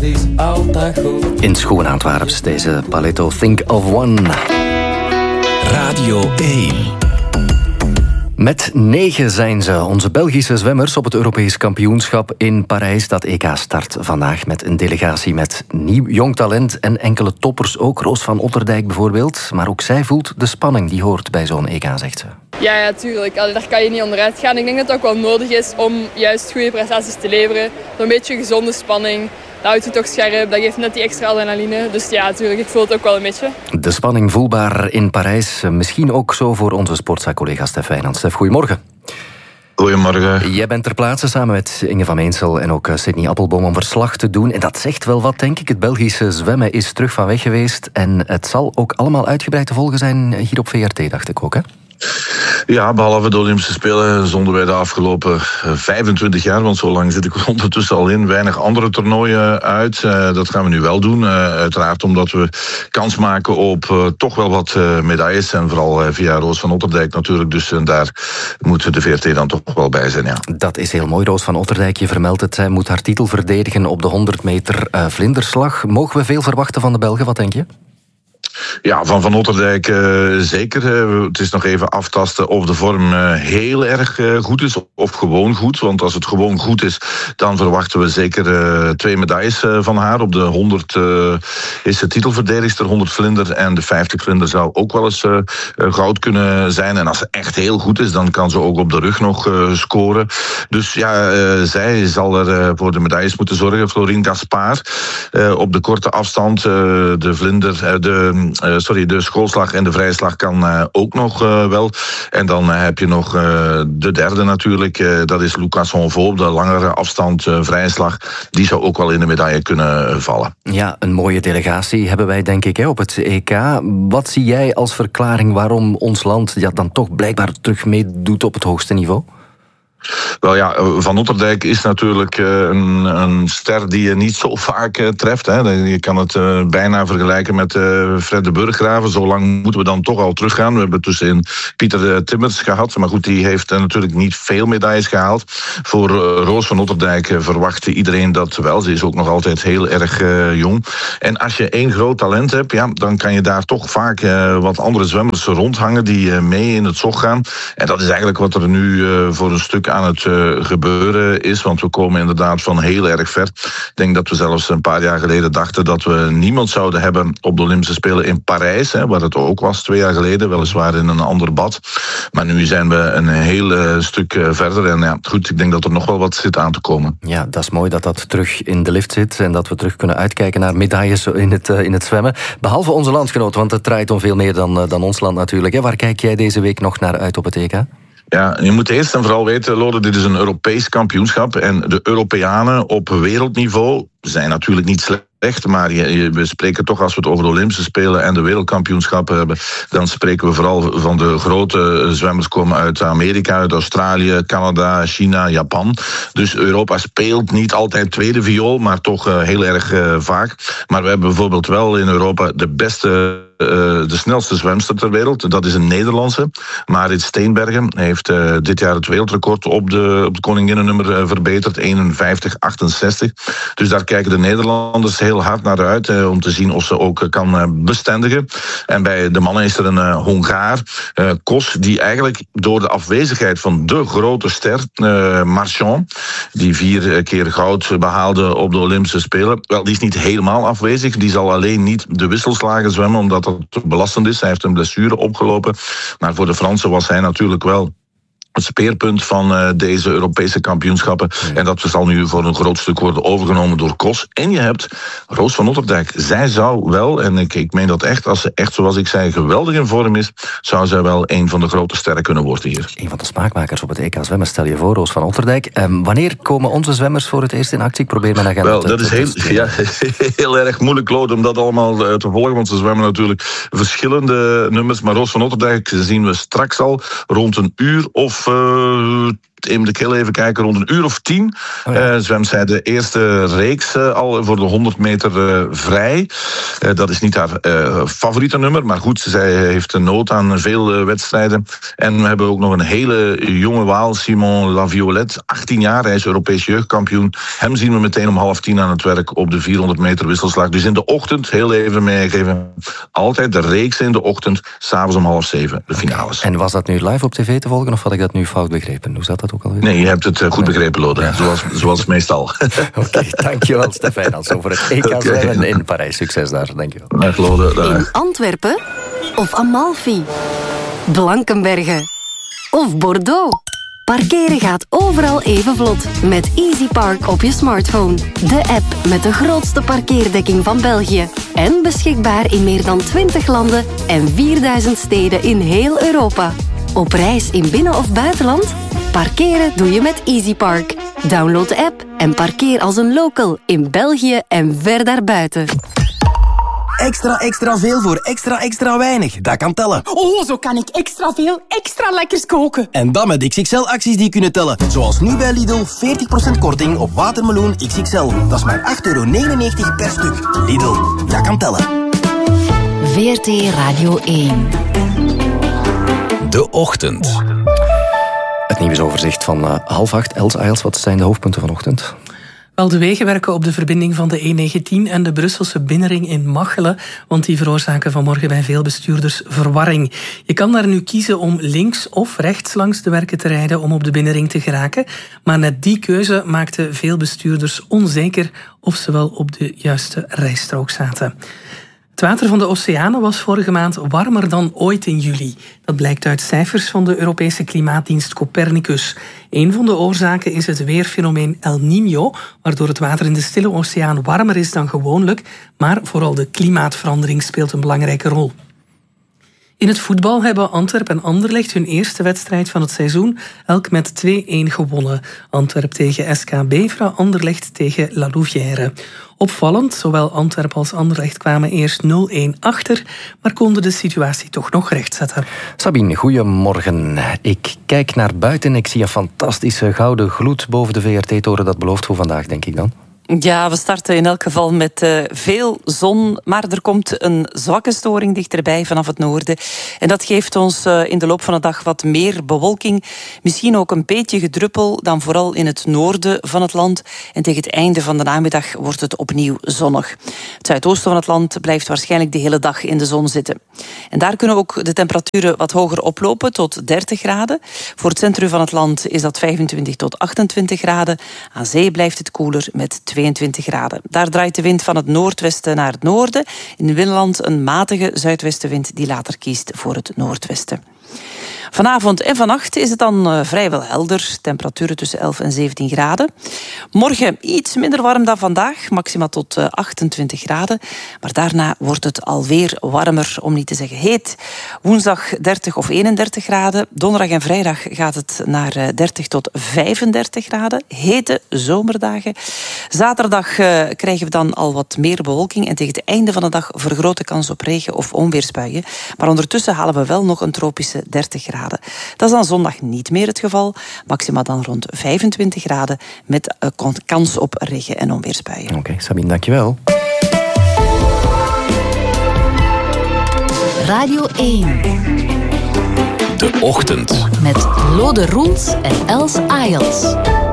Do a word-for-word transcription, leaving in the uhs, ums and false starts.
dat is altijd goed. In Schoen Antwerps, deze Paletto Think of One. Radio één. Met negen zijn ze, onze Belgische zwemmers, op het Europees kampioenschap in Parijs. Dat E K start vandaag met een delegatie met nieuw jong talent en enkele toppers ook. Roos van Otterdijk bijvoorbeeld. Maar ook zij voelt de spanning die hoort bij zo'n E K, zegt ze. Ja, ja, tuurlijk. Allee, daar kan je niet onderuit gaan. Ik denk dat het ook wel nodig is om juist goede prestaties te leveren. Een beetje gezonde spanning. Dat houdt je toch scherp, dat geeft net die extra adrenaline. Dus ja, natuurlijk, ik voel het ook wel een beetje. De spanning voelbaar in Parijs. Misschien ook zo voor onze sportzaak-collega Stef Wijnand. Stef, goedemorgen. Goedemorgen. Jij bent ter plaatse samen met Inge van Meensel en ook Sydney Appelboom om verslag te doen. En dat zegt wel wat, denk ik. Het Belgische zwemmen is terug van weg geweest. En het zal ook allemaal uitgebreid te volgen zijn hier op V R T, dacht ik ook, hè? Ja, behalve de Olympische Spelen zonden wij de afgelopen vijfentwintig jaar, want zo lang zit ik ondertussen al in, weinig andere toernooien uit. Uh, dat gaan we nu wel doen. Uh, uiteraard omdat we kans maken op uh, toch wel wat uh, medailles. En vooral uh, via Roos van Otterdijk natuurlijk. Dus uh, daar moet de V R T dan toch wel bij zijn, ja. Dat is heel mooi. Roos van Otterdijk, je vermeldt het. Zij moet haar titel verdedigen op de honderd meter uh, vlinderslag. Mogen we veel verwachten van de Belgen? Wat denk je? Ja, van Van Otterdijk uh, zeker. Uh, het is nog even aftasten of de vorm uh, heel erg uh, goed is of gewoon goed. Want als het gewoon goed is, dan verwachten we zeker uh, twee medailles uh, van haar. Op de honderd uh, is ze titelverdedigster, honderd vlinder. En de vijftig vlinder zou ook wel eens uh, uh, goud kunnen zijn. En als ze echt heel goed is, dan kan ze ook op de rug nog uh, scoren. Dus ja, uh, zij zal er uh, voor de medailles moeten zorgen. Florine Gaspard uh, op de korte afstand. Uh, de vlinder, uh, de... Uh, sorry, de schoolslag en de vrije slag kan uh, ook nog uh, wel. En dan uh, heb je nog uh, de derde natuurlijk. Uh, dat is Lucas Honvo op de langere afstand uh, vrije slag. Die zou ook wel in de medaille kunnen uh, vallen. Ja, een mooie delegatie hebben wij denk ik hè, op het E K. Wat zie jij als verklaring waarom ons land ja, dan toch blijkbaar terug meedoet op het hoogste niveau? Wel ja, Van Otterdijk is natuurlijk een, een ster die je niet zo vaak treft. Hè. Je kan het uh, bijna vergelijken met uh, Fred de Burggraven. Zo lang moeten we dan toch al teruggaan. We hebben tussenin Pieter Timmers gehad. Maar goed, die heeft uh, natuurlijk niet veel medailles gehaald. Voor uh, Roos van Otterdijk uh, verwachtte iedereen dat wel. Ze is ook nog altijd heel erg uh, jong. En als je één groot talent hebt, ja, dan kan je daar toch vaak uh, wat andere zwemmers rondhangen die uh, mee in het zog gaan. En dat is eigenlijk wat er nu uh, voor een stuk aan het uh, gebeuren is, want we komen inderdaad van heel erg ver. Ik denk dat we zelfs een paar jaar geleden dachten dat we niemand zouden hebben op de Olympische Spelen in Parijs, hè, waar het ook was twee jaar geleden, weliswaar in een ander bad. Maar nu zijn we een heel uh, stuk uh, verder en ja, goed, ik denk dat er nog wel wat zit aan te komen. Ja, dat is mooi dat dat terug in de lift zit en dat we terug kunnen uitkijken naar medailles in het, uh, in het zwemmen. Behalve onze landgenoot, want het draait om veel meer dan, uh, dan ons land natuurlijk. Hè. Waar kijk jij deze week nog naar uit op het E K? Ja, je moet eerst en vooral weten, Lode, dit is een Europees kampioenschap. En de Europeanen op wereldniveau zijn natuurlijk niet slecht. Maar je, je, we spreken toch, als we het over de Olympische Spelen en de wereldkampioenschappen hebben, dan spreken we vooral van de grote zwemmers komen uit Amerika, uit Australië, Canada, China, Japan. Dus Europa speelt niet altijd tweede viool, maar toch uh, heel erg uh, vaak. Maar we hebben bijvoorbeeld wel in Europa de beste... Uh, de snelste zwemster ter wereld, dat is een Nederlandse. Marit Steenbergen heeft uh, dit jaar het wereldrecord op de, op de koninginnennummer uh, verbeterd, eenenvijftig achtenzestig. Dus daar kijken de Nederlanders heel hard naar uit uh, om te zien of ze ook uh, kan uh, bestendigen. En bij de mannen is er een uh, Hongaar, uh, Kos, die eigenlijk door de afwezigheid van de grote ster, uh, Marchand, die vier keer goud behaalde op de Olympische Spelen, wel, die is niet helemaal afwezig. Die zal alleen niet de wisselslagen zwemmen, omdat te belastend is. Hij heeft een blessure opgelopen. Maar voor de Fransen was hij natuurlijk wel het speerpunt van uh, deze Europese kampioenschappen. Ja. En dat zal nu voor een groot stuk worden overgenomen door Kos. En je hebt Roos van Otterdijk. Zij zou wel, en ik, ik meen dat echt, als ze echt, zoals ik zei, geweldig in vorm is, zou zij wel een van de grote sterren kunnen worden hier. Een van de smaakmakers op het E K zwemmen, stel je voor, Roos van Otterdijk. Um, wanneer komen onze zwemmers voor het eerst in actie? Ik probeer mijn agenda wel, te... dat is heel, ja, heel erg moeilijk, Claude, om dat allemaal uh, te volgen, want ze zwemmen natuurlijk verschillende nummers. Maar Roos van Otterdijk zien we straks al rond een uur of... Uh, Ik moet heel even kijken, rond een uur of tien oh ja. uh, zwemt zij de eerste reeks uh, al voor de honderd meter uh, vrij. Uh, dat is niet haar uh, favoriete nummer, maar goed, zij heeft een nood aan veel uh, wedstrijden. En we hebben ook nog een hele jonge Waal, Simon Laviolette, achttien jaar, hij is Europees jeugdkampioen. Hem zien we meteen om half tien aan het werk op de vierhonderd meter wisselslag. Dus in de ochtend, heel even meegeven, altijd de reeks in de ochtend, s'avonds om half zeven, de finales. En was dat nu live op tv te volgen of had ik dat nu fout begrepen? Hoe zat dat ook alweer? Nee, je hebt het uh, goed begrepen, Lode, ja. zoals, zoals meestal. Oké, okay, dankjewel Stefijn Als over het E K zwemmen okay. in Parijs. Succes daar, dankjewel. Dag Lode. Dag. In Antwerpen of Amalfi, Blankenberge of Bordeaux. Parkeren gaat overal even vlot met EasyPark op je smartphone. De app met de grootste parkeerdekking van België. En beschikbaar in meer dan twintig landen en vierduizend steden in heel Europa. Op reis in binnen- of buitenland? Parkeren doe je met EasyPark. Download de app en parkeer als een local in België en ver daarbuiten. Extra, extra veel voor extra, extra weinig. Dat kan tellen. Oh, zo kan ik extra veel, extra lekkers koken. En dan met X X L-acties die kunnen tellen. Zoals nu bij Lidl, veertig procent korting op watermeloen X X L. Dat is maar acht euro negenennegentig per stuk. Lidl, dat kan tellen. V R T Radio één. De Ochtend. Het nieuwsoverzicht van uh, half acht. Els Ayels, wat zijn de hoofdpunten vanochtend? Wel, de wegen werken op de verbinding van de E negentien en de Brusselse binnenring in Machelen, want die veroorzaken vanmorgen bij veel bestuurders verwarring. Je kan daar nu kiezen om links of rechts langs de werken te rijden om op de binnenring te geraken, maar net die keuze maakte veel bestuurders onzeker of ze wel op de juiste rijstrook zaten. Het water van de oceanen was vorige maand warmer dan ooit in juli. Dat blijkt uit cijfers van de Europese klimaatdienst Copernicus. Een van de oorzaken is het weerfenomeen El Niño, waardoor het water in de Stille Oceaan warmer is dan gewoonlijk, maar vooral de klimaatverandering speelt een belangrijke rol. In het voetbal hebben Antwerpen en Anderlecht hun eerste wedstrijd van het seizoen elk met twee-een gewonnen. Antwerp tegen S K Beveren, Anderlecht tegen La Louvière. Opvallend, zowel Antwerp als Anderlecht kwamen eerst nul-een achter, maar konden de situatie toch nog rechtzetten. Sabine, goedemorgen. Ik kijk naar buiten en ik zie een fantastische gouden gloed boven de V R T-toren. Dat belooft voor vandaag, denk ik dan. Ja, we starten in elk geval met uh, veel zon, maar er komt een zwakke storing dichterbij vanaf het noorden. En dat geeft ons uh, in de loop van de dag wat meer bewolking. Misschien ook een beetje gedruppel, dan vooral in het noorden van het land. En tegen het einde van de namiddag wordt het opnieuw zonnig. Het zuidoosten van het land blijft waarschijnlijk de hele dag in de zon zitten. En daar kunnen ook de temperaturen wat hoger oplopen, tot dertig graden. Voor het centrum van het land is dat vijfentwintig tot achtentwintig graden. Aan zee blijft het koeler met tweeëntwintig graden. Daar draait de wind van het noordwesten naar het noorden. In Wijnland een matige zuidwestenwind die later kiest voor het noordwesten. Vanavond en vannacht is het dan uh, vrijwel helder. Temperaturen tussen elf en zeventien graden. Morgen iets minder warm dan vandaag. Maxima tot uh, achtentwintig graden. Maar daarna wordt het alweer warmer, om niet te zeggen heet. Woensdag dertig of eenendertig graden. Donderdag en vrijdag gaat het naar uh, dertig tot vijfendertig graden. Hete zomerdagen. Zaterdag uh, krijgen we dan al wat meer bewolking. En tegen het einde van de dag vergrote kans op regen of onweersbuien. Maar ondertussen halen we wel nog een tropische dertig graden. Dat is dan zondag niet meer het geval. Maxima dan rond vijfentwintig graden met uh, kans op regen- en onweersbuien. Oké, okay, Sabine, dankjewel. Radio één. De Ochtend. Met Lode Roels en Els Ayels.